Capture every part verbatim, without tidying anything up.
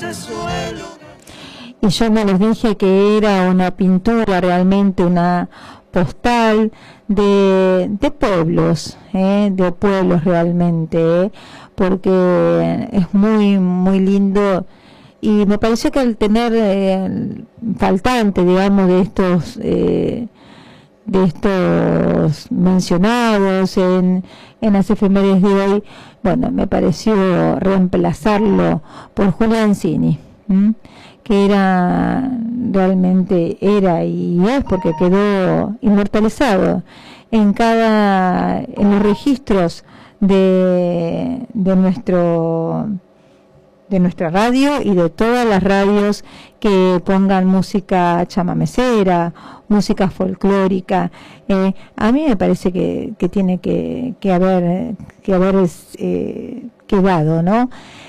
ese suelo. Y yo no les dije que era una pintura, realmente una postal de, de pueblos, ¿eh? de pueblos realmente, ¿eh? porque es muy, muy lindo. Y me pareció que al tener eh, faltante, digamos, de estos eh, de estos mencionados en, en las efemérides de hoy, bueno, me pareció reemplazarlo por Julián Cini, ¿m? que era, realmente era y es, porque quedó inmortalizado en cada, en los registros de, de nuestro de nuestra radio y de todas las radios que pongan música chamamecera, música folclórica. Eh, a mí me parece que, que tiene que, que haber, que haber eh, quedado, ¿no?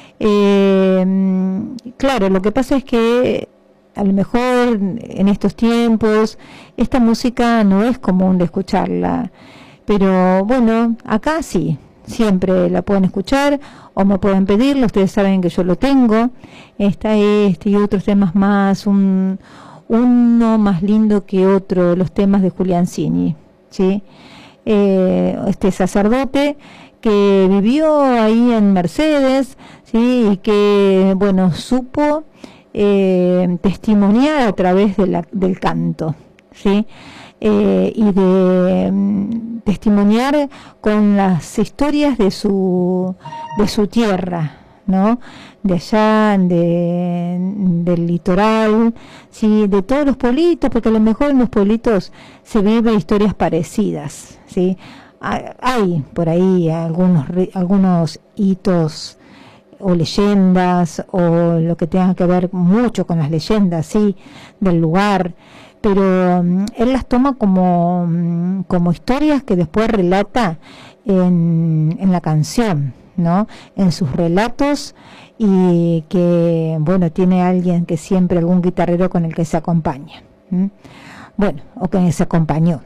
Eh, claro, lo que pasa es que a lo mejor en estos tiempos esta música no es común de escucharla, pero bueno, acá sí, siempre la pueden escuchar o me pueden pedirlo. Ustedes saben que yo lo tengo. Está este y otros temas más, un, uno más lindo que otro, los temas de Julián Cini, ¿sí? Eh, este sacerdote que vivió ahí en Mercedes, ¿sí? Y que, bueno, supo eh, testimoniar a través de la, del canto, ¿sí? Eh, y de um, testimoniar con las historias de su de su tierra, ¿no? De allá, de, del litoral, sí, de todos los pueblitos, porque a lo mejor en los pueblitos se viven historias parecidas, sí. Hay por ahí algunos algunos hitos o leyendas o lo que tenga que ver mucho con las leyendas, sí, del lugar, pero um, él las toma como, um, como historias que después relata en, en la canción, ¿no? En sus relatos, y que, bueno, tiene alguien que siempre, algún guitarrero con el que se acompaña, ¿m? Bueno, o que se acompañó.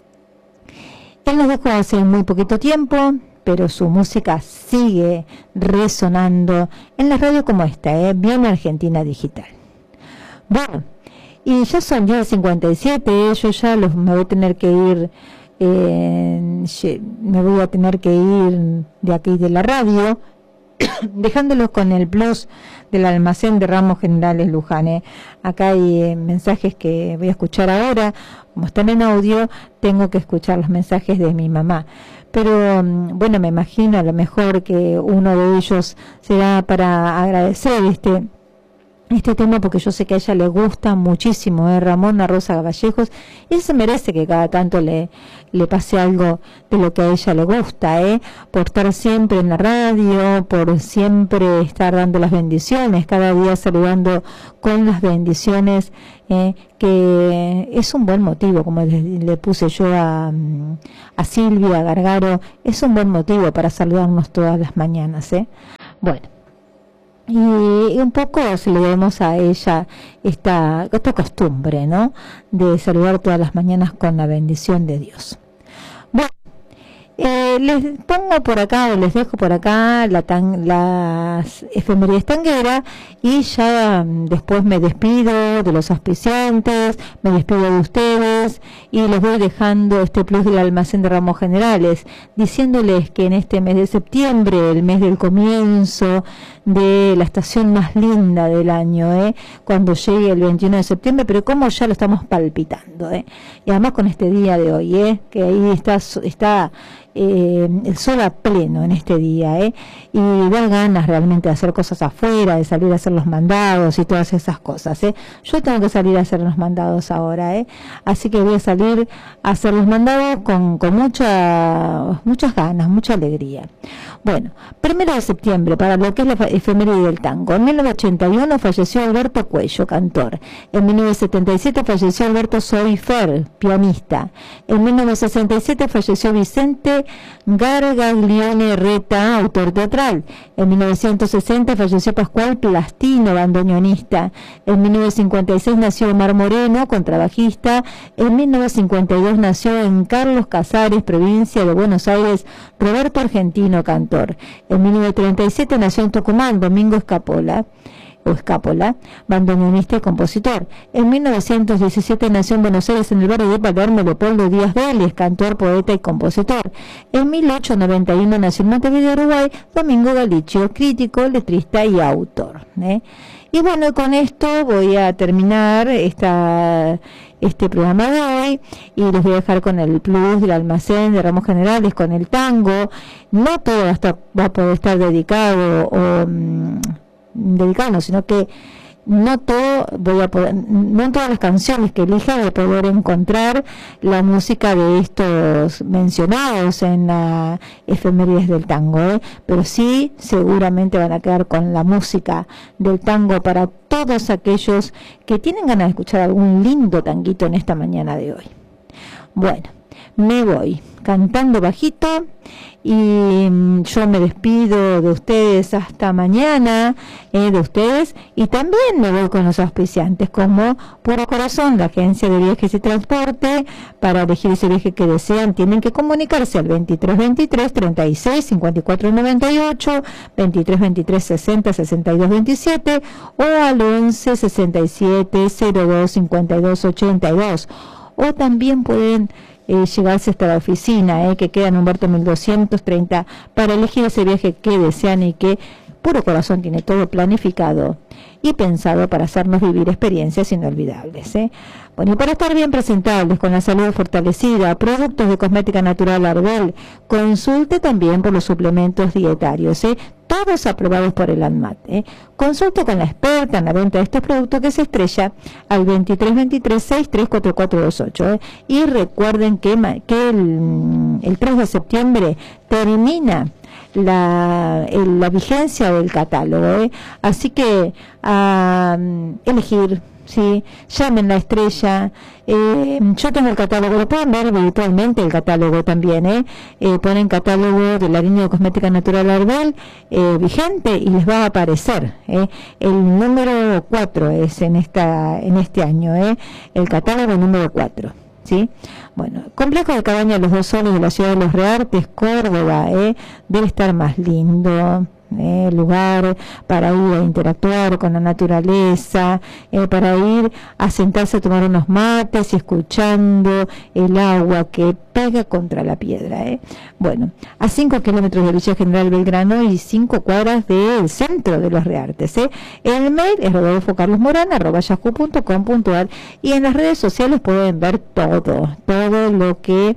Él nos dejó hace muy poquito tiempo, pero su música sigue resonando en la radio como esta, ¿eh? Bien Argentina Digital. Bueno, y ya son diez cincuenta y siete, yo ya los, me voy a tener que ir, eh, me voy a tener que ir de aquí de la radio, dejándolos con el plus del almacén de Ramos Generales Luján, ¿eh? Acá hay eh, mensajes que voy a escuchar ahora, como están en audio, tengo que escuchar los mensajes de mi mamá. Pero bueno, me imagino a lo mejor que uno de ellos será para agradecer este este tema, porque yo sé que a ella le gusta muchísimo, ¿eh? Ramona Rosa Vallejos, y él se merece que cada tanto le, le pase algo de lo que a ella le gusta, ¿eh? Por estar siempre en la radio, por siempre estar dando las bendiciones, cada día saludando con las bendiciones, ¿eh? Que es un buen motivo, como le, le puse yo a, a Silvia Gargaro, es un buen motivo para saludarnos todas las mañanas, ¿eh? Bueno. Y un poco se le debemos a ella esta, esta costumbre, ¿no? De saludar todas las mañanas con la bendición de Dios. Bueno, eh, les pongo por acá, o les dejo por acá la tan, las efemérides tangueras, y ya um, después me despido de los auspiciantes, me despido de ustedes, y les voy dejando este plus del almacén de Ramos Generales, diciéndoles que en este mes de septiembre, el mes del comienzo de la estación más linda del año, ¿eh? Cuando llegue el veintiuno de septiembre, pero como ya lo estamos palpitando, ¿eh? Y además con este día de hoy, ¿eh? Que ahí está, está eh, el sol a pleno en este día, ¿eh? Y da ganas realmente de hacer cosas afuera, de salir a hacer los mandados y todas esas cosas, ¿eh? Yo tengo que salir a hacer los mandados ahora, ¿eh? Así que voy a salir a hacer los mandados con, con mucha, muchas ganas, mucha alegría. Bueno, primero de septiembre, para lo que es la efeméride del tango. En mil novecientos ochenta y uno falleció Alberto Cuello, cantor. En mil novecientos setenta y siete falleció Alberto Soifer, pianista. En mil novecientos sesenta y siete falleció Vicente Gargaglione Reta, autor teatral. En mil novecientos sesenta falleció Pascual Plastino, bandoneonista. En mil novecientos cincuenta y seis nació Omar Moreno, contrabajista. En mil novecientos cincuenta y dos nació en Carlos Casares, provincia de Buenos Aires, Roberto Argentino, cantor. En mil novecientos treinta y siete nació en Tucumán Domingo Escapola. o Escápola, bandoneonista y compositor. En mil novecientos diecisiete nació en Buenos Aires, en el barrio de Palermo, Leopoldo Díaz Vélez, cantor, poeta y compositor. En mil ochocientos noventa y uno nació en Montevideo, Uruguay, Domingo Galicio, crítico, letrista y autor. ¿eh? Y bueno, con esto voy a terminar esta este programa de hoy y los voy a dejar con el plus del almacén de ramos generales, con el tango. No todo va a, estar, va a poder estar dedicado o mmm, dedicado, no, sino que no todo voy a poder, no en todas las canciones que elija voy a poder encontrar la música de estos mencionados en la efemérides del tango, ¿eh? Pero sí seguramente van a quedar con la música del tango para todos aquellos que tienen ganas de escuchar algún lindo tanguito en esta mañana de hoy. Bueno, me voy cantando bajito y yo me despido de ustedes hasta mañana, eh, de ustedes, y también me voy con los auspiciantes como Puro Corazón, la agencia de viajes y transporte. Para elegir ese viaje que desean tienen que comunicarse al veintitrés veintitrés treinta y seis cincuenta y cuatro noventa y ocho, veintitrés veintitrés sesenta sesenta y dos veintisiete o al once sesenta y siete cero dos cincuenta y dos ochenta y dos, o también pueden Eh, llegarse hasta la oficina, eh, que queda en Humberto mil doscientos treinta, para elegir ese viaje que desean y que Puro Corazón tiene todo planificado y pensado para hacernos vivir experiencias inolvidables. ¿eh? Bueno, y para estar bien presentables, con la salud fortalecida, productos de cosmética natural Arbel, consulte también por los suplementos dietarios, ¿eh? todos aprobados por el ANMAT. ¿eh? Consulte con la experta en la venta de estos productos, que se estrella al veintitrés veintitrés sesenta y tres cuarenta y cuatro veintiocho. ¿eh? Y recuerden que, que el, el tres de septiembre termina la, el, la vigencia del catálogo, ¿eh? así que a um, elegir, sí, llamen la estrella. Eh, yo tengo el catálogo, lo pueden ver virtualmente el catálogo también, ¿eh? Eh, ponen catálogo de la línea de cosmética natural Arbel eh, vigente y les va a aparecer, ¿eh? el número cuatro es en esta en este año, ¿eh? el catálogo número cuatro. ¿Sí? Bueno, complejo de cabaña Los Dos Soles de la ciudad de Los Reartes, Córdoba, ¿eh? debe estar más lindo, ¿eh? lugar para ir a interactuar con la naturaleza, ¿eh? para ir a sentarse a tomar unos mates y escuchando el agua que pega contra la piedra. ¿eh? Bueno, a cinco kilómetros de Villa General Belgrano y cinco cuadras del centro de Los Reartes. ¿eh? El mail es rodolfo carlos morán arroba yahoo punto com punto ar y en las redes sociales pueden ver todo, todo lo que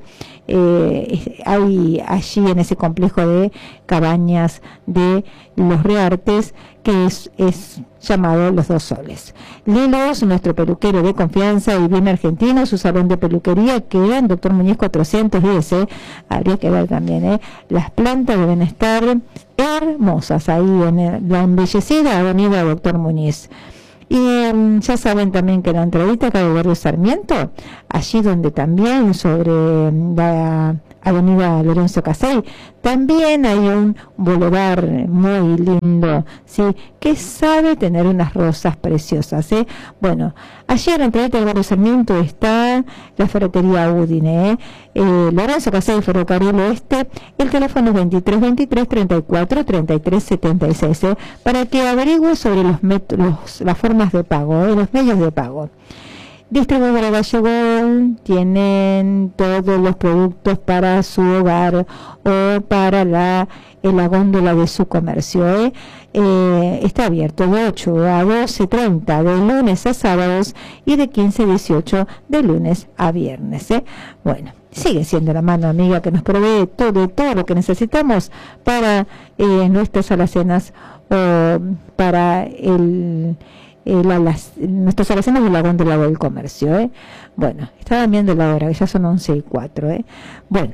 eh, hay allí en ese complejo de cabañas de Los Reartes, que es, es llamado Los Dos Soles. Lilos, nuestro peluquero de confianza y bien argentino, su salón de peluquería queda en Doctor Muñiz cuatrocientos diez, ¿eh? habría que ver también, ¿eh? las plantas deben estar hermosas ahí en la embellecida avenida Doctor Muñiz. Y um, ya saben también que la entradita acá del barrio Sarmiento, allí donde también sobre la avenida Lorenzo Casey, también hay un boulevard muy lindo, sí, que sabe tener unas rosas preciosas, ¿eh? Bueno, allí a la entrada del barrio Sarmiento está la ferretería Udine, ¿eh? Eh, Lorenzo Casey, Ferrocarril Oeste, el teléfono es veintitrés veintitrés treinta y cuatro treinta y tres setenta y seis, ¿eh? para que averigüe sobre los métodos, las formas de pago, ¿eh? los medios de pago. Distribuidora Vallegol, tienen todos los productos para su hogar o para la, la góndola de su comercio. ¿eh? Eh, está abierto de ocho a doce treinta de lunes a sábados y de quince a dieciocho de lunes a viernes. ¿eh? Bueno, sigue siendo la mano amiga que nos provee todo, todo lo que necesitamos para eh, nuestras alacenas o para el... Eh, la, las, nuestras alacenas de la góndola del comercio. ¿eh? Bueno, estaban viendo la hora, que ya son once y cuatro. ¿eh? Bueno,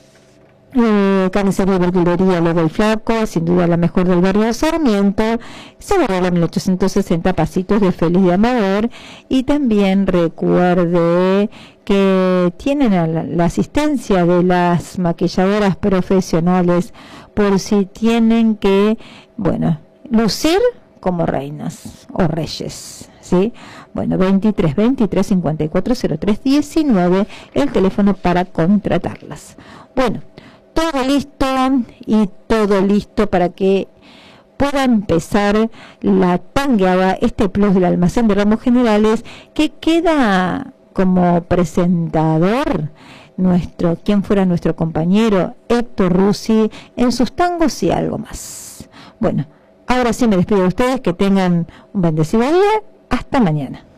eh, carnicería y verdulería Lobo y Flaco, sin duda la mejor del barrio de Sarmiento, se la mil ochocientos sesenta Pasitos de Félix de Amador. Y también recuerde que tienen la, la asistencia de las maquilladoras profesionales por si tienen que, bueno, lucir como reinas o reyes, ¿sí? Bueno, veintitrés veintitrés cincuenta y cuatro cero tres diecinueve, el teléfono para contratarlas. Bueno, todo listo y todo listo para que pueda empezar la tangueaba, este plus del almacén de ramos generales, que queda como presentador nuestro, quien fuera nuestro compañero Héctor Russi, en sus tangos y algo más. Bueno, ahora sí me despido de ustedes, que tengan un bendecido día, hasta mañana.